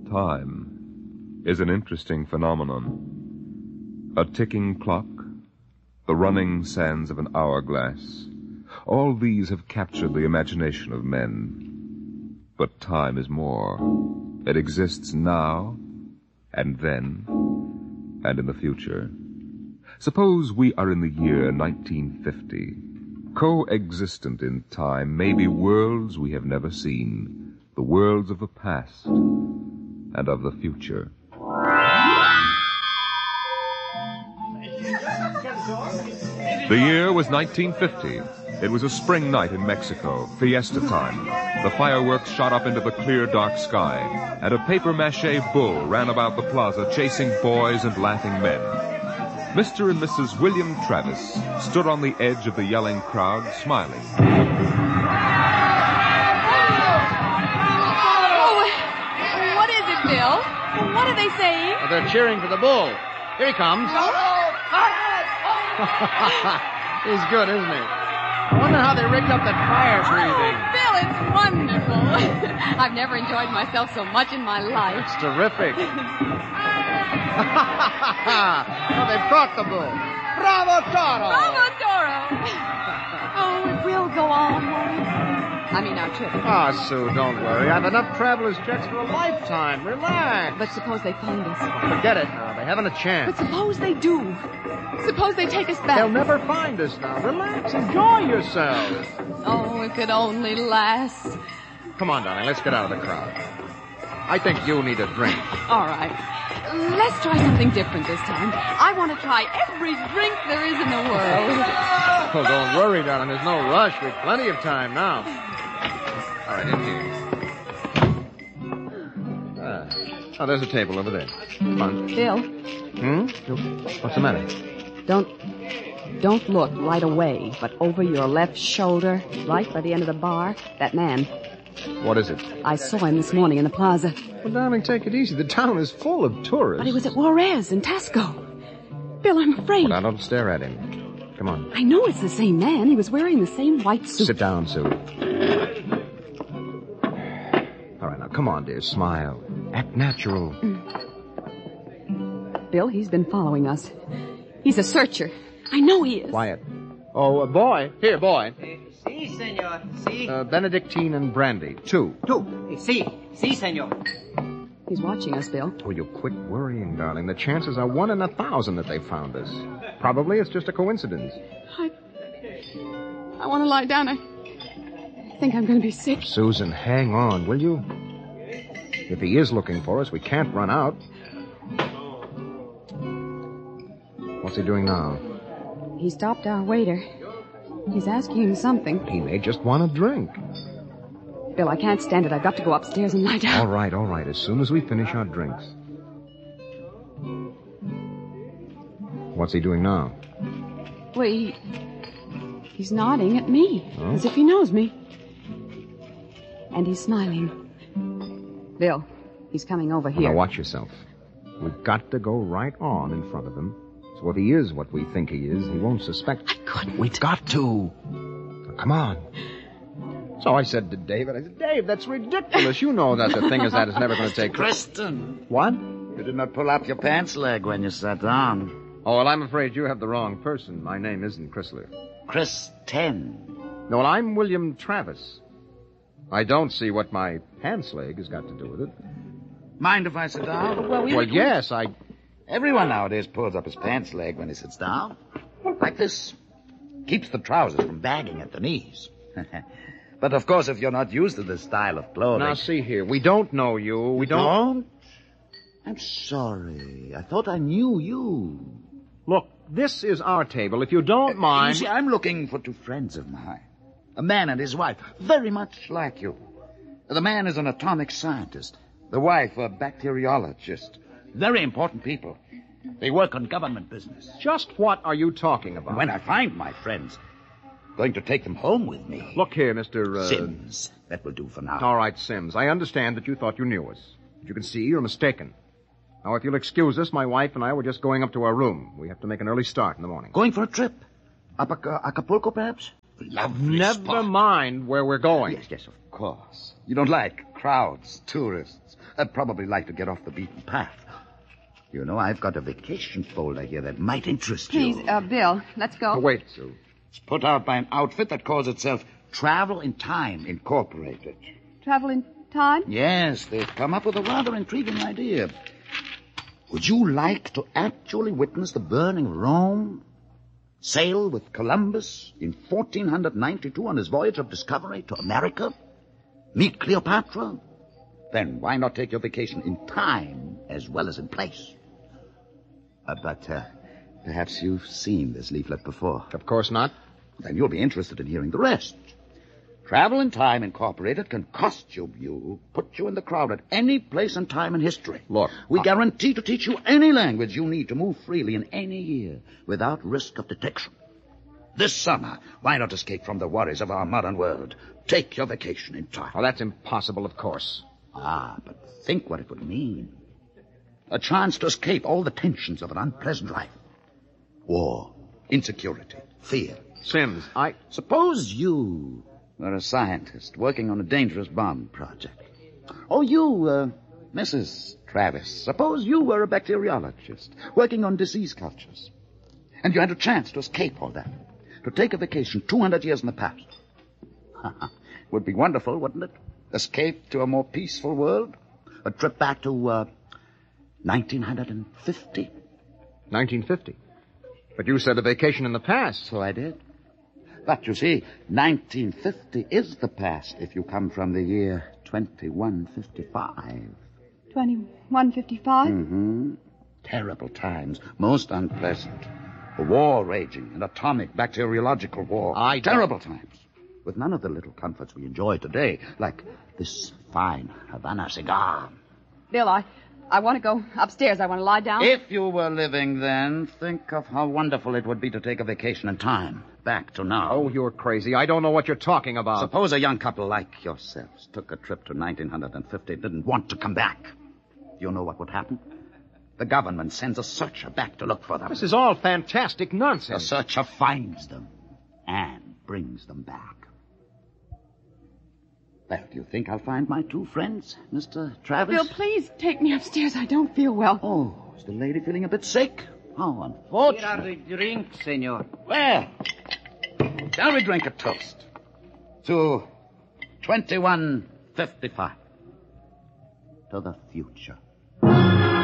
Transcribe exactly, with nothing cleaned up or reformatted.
Time is an interesting phenomenon. A ticking clock, the running sands of an hourglass, all these have captured the imagination of men. But time is more. It exists now, and then, and in the future. Suppose we are in the year nineteen fifty. Coexistent in time may be worlds we have never seen, the worlds of the past and of the future. The year was nineteen fifty. It was a spring night in Mexico, fiesta time. The fireworks shot up into the clear, dark sky, and a papier-mâché bull ran about the plaza chasing boys and laughing men. Mister and Missus William Travis stood on the edge of the yelling crowd, smiling. Oh, what is it, Bill? What are they saying? Well, they're cheering for the bull. Here he comes. He's good, isn't he? I wonder how they rigged up that fire breathing. Oh, Bill, it's wonderful. I've never enjoyed myself so much in my life. It's terrific. Well, they brought the bull. Bravo, Toro! Bravo, Toro! Oh, it will go on, won't it? I mean, our trip. Ah, oh, Sue, don't worry. I've enough traveler's checks for a lifetime. Relax. But suppose they find us. Forget it now. They haven't a chance. But suppose they do. Suppose they take us back. They'll never find us now. Relax. Enjoy yourselves. Oh, it could only last. Come on, darling. Let's get out of the crowd. I think you need a drink. All right. Let's try something different this time. I want to try every drink there is in the world. Oh, don't worry, darling. There's no rush. We've plenty of time now. All right, in here. Ah. Oh, there's a table over there. Come on. Bill. Hmm? What's the matter? Don't, don't look right away, but over your left shoulder, right by the end of the bar, that man. What is it? I saw him this morning in the plaza. Well, darling, take it easy. The town is full of tourists. But he was at Juarez in Tasco. Bill, I'm afraid. Well, now, don't stare at him. Come on. I know it's the same man. He was wearing the same white suit. Sit down, Sue. All right, now, come on, dear. Smile. Act natural. Mm. Bill, he's been following us. He's a searcher. I know he is. Quiet. Oh, a boy. Here, boy. Si, senor. Si. Uh, Benedictine and brandy. Two. Two. Si. Si, senor. He's watching us, Bill. Oh, you quit worrying, darling. The chances are one in a thousand that they found us. Probably it's just a coincidence. I... I want to lie down. I... I think I'm going to be sick. Susan, hang on, will you? If he is looking for us, we can't run out. What's he doing now? He stopped our waiter. He's asking him something. He may just want a drink. Bill, I can't stand it. I've got to go upstairs and lie down. All right, all right. As soon as we finish our drinks. What's he doing now? Well, he... He's nodding at me, oh? as if he knows me. And he's smiling. Bill, he's coming over here. Now watch yourself. We've got to go right on in front of him. So if he is what we think he is, he won't suspect. I couldn't. We've got to. Now, come on. So I said to David, I said, Dave, that's ridiculous. You know that the thing is that is never going to take... Kristen. What? You did not pull up your pants leg when you sat down. Oh, well, I'm afraid you have the wrong person. My name isn't Chrysler. Chris Ten. No, well, I'm William Travis. I don't see what my pants leg has got to do with it. Mind if I sit down? Well, we Well, yes, I... Everyone nowadays pulls up his pants leg when he sits down. Like this. Keeps the trousers from bagging at the knees. But, of course, if you're not used to this style of clothing... Now, see here. We don't know you. We don't... don't? I'm sorry. I thought I knew you. Look, this is our table. If you don't You mind... see, I'm looking for two friends of mine. A man and his wife, very much like you. The man is an atomic scientist. The wife, a bacteriologist. Very important people. They work on government business. Just what are you talking about? When I find my friends, going to take them home with me. Look here, Mister Uh... Sims. That will do for now. All right, Sims. I understand that you thought you knew us. But you can see you're mistaken. Now, if you'll excuse us, my wife and I were just going up to our room. We have to make an early start in the morning. Going for a trip? Up Ac- Acapulco, perhaps? Lovely Never spot. mind where we're going. Yes, yes, of course. You don't like crowds, tourists. I'd probably like to get off the beaten path. You know, I've got a vacation folder here that might interest Please, you. uh, Bill, let's go. Oh, wait, Sue. It's put out by an outfit that calls itself Travel in Time Incorporated. Travel in time? Yes, they've come up with a rather intriguing idea. Would you like to actually witness the burning of Rome? Sail with Columbus in fourteen ninety-two on his voyage of discovery to America? Meet Cleopatra? Then why not take your vacation in time as well as in place? Uh, but uh, perhaps you've seen this leaflet before. Of course not. Then you'll be interested in hearing the rest. Travel in Time Incorporated can costume you, put you in the crowd at any place and time in history. Look, we I... guarantee to teach you any language you need to move freely in any year without risk of detection. This summer, why not escape from the worries of our modern world? Take your vacation in time. Oh, that's impossible, of course. Ah, but think what it would mean. A chance to escape all the tensions of an unpleasant life. War, insecurity, fear. Sims, I... Suppose you were a scientist working on a dangerous bomb project. Or you, uh, Missus Travis, suppose you were a bacteriologist working on disease cultures. And you had a chance to escape all that. To take a vacation two hundred years in the past. Would be wonderful, wouldn't it? Escape to a more peaceful world? A trip back to, uh, nineteen fifty? nineteen fifty. But you said a vacation in the past. So I did. But you see, nineteen fifty is the past if you come from the year twenty-one fifty-five. twenty-one fifty-five? Mm-hmm. Terrible times. Most unpleasant. A war raging, an atomic bacteriological war. I don't... Terrible times. With none of the little comforts we enjoy today, like this fine Havana cigar. Bill, I, I want to go upstairs. I want to lie down. If you were living then, think of how wonderful it would be to take a vacation in time. Back to now. Oh, you're crazy. I don't know what you're talking about. Suppose a young couple like yourselves took a trip to nineteen fifty and didn't want to come back. Do you know what would happen? The government sends a searcher back to look for them. This is all fantastic The nonsense. searcher finds them and brings them back. Well, do you think I'll find my two friends, Mister Travis? Bill, please take me upstairs. I don't feel well. Oh, is the lady feeling a bit sick? How Here are unfortunate. the drinks, senor. Well, shall we drink a toast to twenty-one fifty-five? To the future.